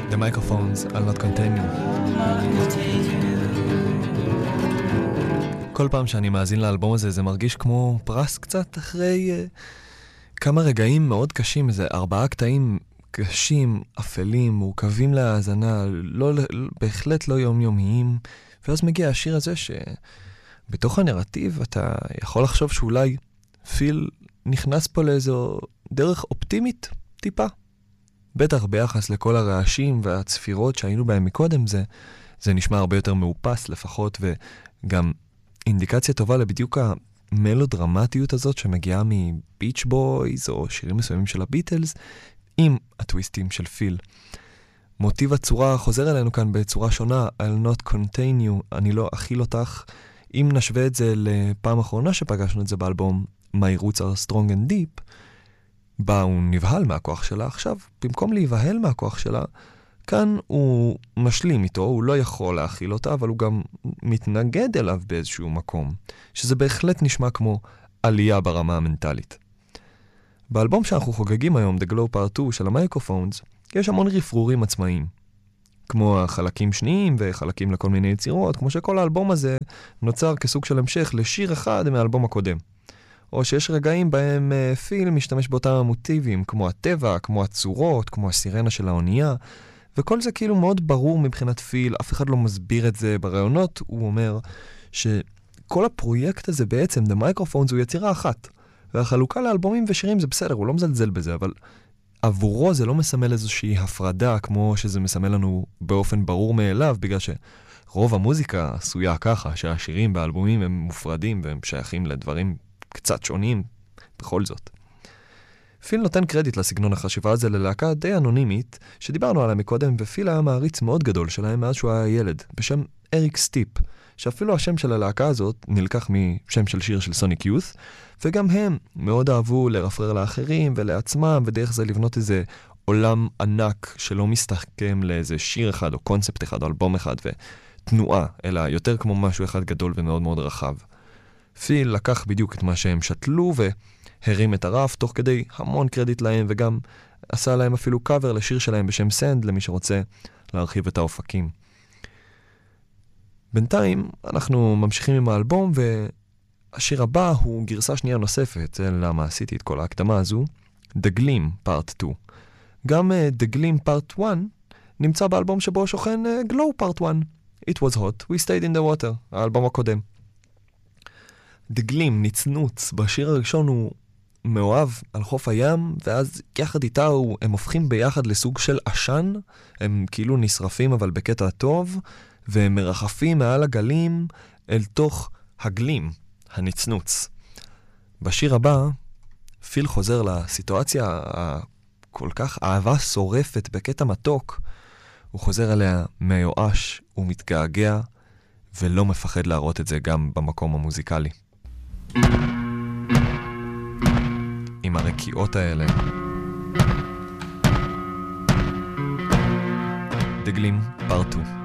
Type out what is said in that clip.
The microphones I'll not contain you. כל פעם שאני מאזין לאלבום הזה זה מרגיש כמו פרס קצת אחרי כמה רגעים מאוד קשים, איזה 4 קטעים קשים, אפלים, מורכבים להאזנה, בהחלט לא יומיומיים, ואז מגיע השיר הזה שבתוך הנרטיב אתה יכול לחשוב שאולי פיל נכנס פה לאיזו דרך אופטימית טיפה. בטח ביחס לכל הרעשים והצפירות שהיינו בהם מקודם, זה נשמע הרבה יותר מאופס לפחות, וגם אינדיקציה טובה לבדיוק המלודרמטיות הזאת שמגיעה מביץ' בויז או שירים מסוימים של הביטלס, עם הטוויסטים של פיל. מוטיב הצורה חוזר אלינו כאן בצורה שונה, I'll not contain you, אני לא אכיל אותך. אם נשווה את זה לפעם האחרונה שפגשנו את זה באלבום My Roots are Strong and Deep, בה הוא נבהל מהכוח שלה. עכשיו, במקום להיבהל מהכוח שלה, כאן הוא משלים איתו, הוא לא יכול להכיל אותה, אבל הוא גם מתנגד אליו באיזשהו מקום, שזה בהחלט נשמע כמו עלייה ברמה המנטלית. באלבום שאנחנו חוגגים היום, The Glow Part 2 של המייקרופונס, יש המון רפרורים עצמאיים, כמו החלקים שניים וחלקים לכל מיני יצירות, כמו שכל האלבום הזה נוצר כסוג של המשך לשיר אחד מהאלבום הקודם. או שיש רגעים בהם פיל משתמש באותם המוטיבים, כמו הטבע, כמו הצורות, כמו הסירנה של האונייה, וכל זה כאילו מאוד ברור מבחינת פיל, אף אחד לא מסביר את זה ברעיונות. הוא אומר שכל הפרויקט הזה בעצם, The Microphones, הוא יצירה אחת, והחלוקה לאלבומים ושירים זה בסדר, הוא לא מזלזל בזה, אבל עבורו זה לא מסמל איזושהי הפרדה, כמו שזה מסמל לנו באופן ברור מאליו, בגלל שרוב המוזיקה עשויה ככה, שהשירים באלבומים הם מופרדים, והם שייכים לדברים קצת שונים בכל זאת. פיל נותן קרדיט לסגנון החשיבה הזה ללהקה די אנונימית, שדיברנו עליה מקודם, ופיל היה מעריץ מאוד גדול שלהם מאז שהוא היה ילד, בשם אריק סטיפ, שאפילו השם של הלהקה הזאת נלקח משם של שיר של סוניק יות', וגם הם מאוד אהבו לרפרר לאחרים ולעצמם, ודרך זה לבנות איזה עולם ענק שלא מסתכם לאיזה שיר אחד או קונספט אחד או אלבום אחד ותנועה, אלא יותר כמו משהו אחד גדול ומאוד מאוד רחב. פיל לקח בדיוק את מה שהם שתלו והרים את הרף, תוך כדי המון קרדיט להם, וגם עשה להם אפילו קאבר לשיר שלהם בשם סנד, למי שרוצה להרחיב את האופקים. בינתיים אנחנו ממשיכים עם האלבום, והשיר הבא הוא גרסה שנייה נוספת, זה למה עשיתי את כל ההקדמה הזו, The Gleam Part 2. גם The Gleam Part 1 נמצא באלבום שבו שוכן Glow Part 1. It was hot, we stayed in the water, האלבום הקודם. The Gleam, נצנוץ, בשיר הראשון הוא מאוהב על חוף הים, ואז יחד איתה הם הופכים ביחד לסוג של עשן, הם כאילו נשרפים אבל בקטע טוב, והם מרחפים מעל הגלים אל תוך הגלים, הנצנוץ. בשיר הבא, פיל חוזר לסיטואציה כל כך אהבה שורפת בקטע מתוק, הוא חוזר אליה מיואש ומתגעגע, ולא מפחד להראות את זה גם במקום המוזיקלי. עם הרקיעות האלה. The Gleam Part 2.